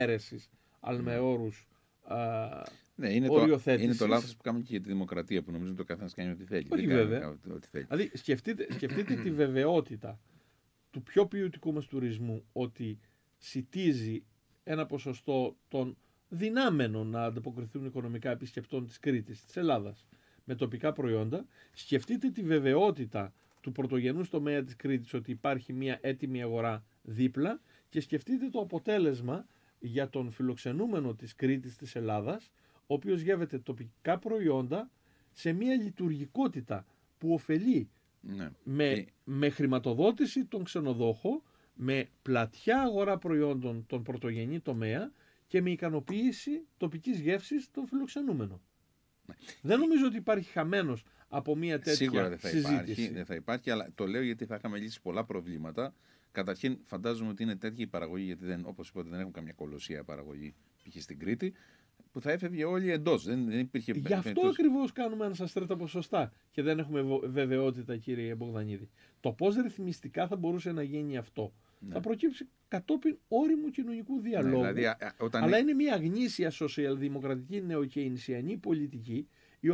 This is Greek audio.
αίρεσης, αλμεόρους Ναι, οριοθέτησης. είναι το λάθος που κάνουμε και για τη δημοκρατία, που νομίζουν ότι ο καθένας κάνει ό,τι θέλει. Όχι, Δεν κάνει βέβαια. ό,τι θέλει. Δηλαδή, σκεφτείτε τη βεβαιότητα του πιο ποιοτικού μας τουρισμού, ότι σιτίζει ένα ποσοστό των δυνάμενων να ανταποκριθούν οικονομικά επισκεπτών της Κρήτης, της Ελλάδας, με τοπικά προϊόντα. Σκεφτείτε τη βεβαιότητα του πρωτογενούς τομέα της Κρήτης ότι υπάρχει μια έτοιμη αγορά δίπλα, και σκεφτείτε το αποτέλεσμα για τον φιλοξενούμενο της Κρήτης, της Ελλάδας, ο οποίος γεύεται τοπικά προϊόντα σε μια λειτουργικότητα που ωφελεί, Ναι. με χρηματοδότηση τον ξενοδόχο, με πλατιά αγορά προϊόντων τον πρωτογενή τομέα και με ικανοποίηση τοπικής γεύσης τον φιλοξενούμενο. Ναι. Δεν νομίζω ότι υπάρχει χαμένος από μια τέτοια Σίγουρα δεν θα συζήτηση. δεν θα υπάρχει, αλλά το λέω γιατί θα είχαμε λύσει πολλά προβλήματα. Καταρχήν, φαντάζομαι ότι είναι τέτοια η παραγωγή, γιατί όπως είπατε, δεν έχουν καμιά κολοσσία παραγωγή π.χ. στην Κρήτη, που θα έφευγε όλη εντός. Δεν υπήρχε. Γι' αυτό ακριβώς κάνουμε ανασαστρέτα ποσοστά και δεν έχουμε βεβαιότητα, κύριε Μπογδανίδη. Το πώς ρυθμιστικά θα μπορούσε να γίνει αυτό, θα προκύψει κατόπιν όριμου κοινωνικού διαλόγου. Δηλαδή, αλλά είναι μια γνήσια σοσιαλδημοκρατική νεοκεϊνσιανή πολιτική,